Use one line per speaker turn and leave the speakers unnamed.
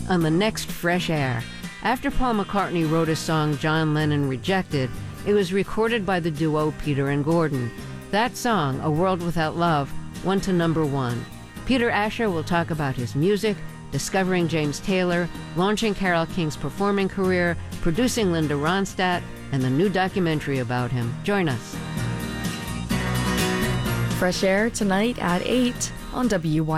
on the next Fresh Air. After Paul McCartney wrote a song John Lennon rejected, it was recorded by the duo Peter and Gordon. That song, A World Without Love, went to #1. Peter Asher will talk about his music, discovering James Taylor, launching Carole King's performing career, producing Linda Ronstadt, and the new documentary about him. Join us.
Fresh Air tonight at 8 on WY.